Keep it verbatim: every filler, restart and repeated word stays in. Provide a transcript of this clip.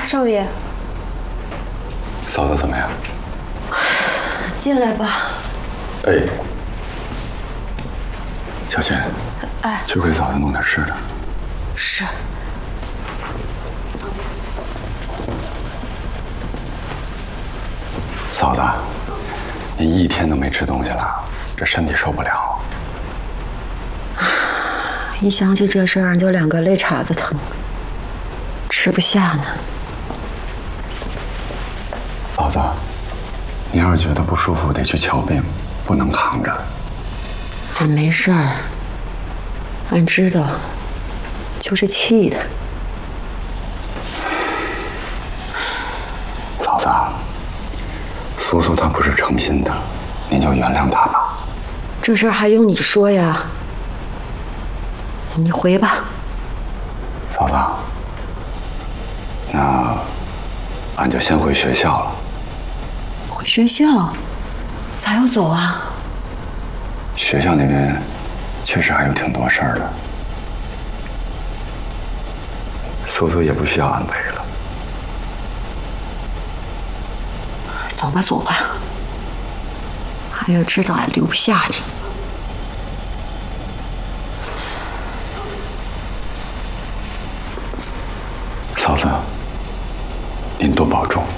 少爷。 嫂子怎么样？ 进来吧。 哎，小倩， 哎， 去给嫂子弄点吃的。 是。 嫂子，你一天都没吃东西了，这身体受不了。 一想起这事儿，就两个肋叉子疼，吃不下呢。 嫂子，你要是觉得不舒服，得去瞧病，不能扛着。 俺没事儿，俺知道，就是气的。 嫂子，苏苏她不是诚心的，您就原谅她吧。 这事儿还用你说呀？你回吧。 嫂子，那俺就先回学校了。 回学校？咋要走啊？ 学校那边确实还有挺多事儿的，苏苏也不需要俺陪了。 走吧，走吧。还要知道俺留不下你。 嫂子，您多保重。